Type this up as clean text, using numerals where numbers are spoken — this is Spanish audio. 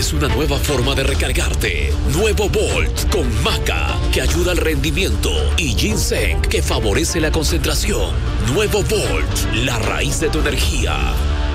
es una nueva forma de recargarte. Nuevo Volt con maca, que ayuda al rendimiento, y ginseng, que favorece la concentración. Nuevo Volt, la raíz de tu energía.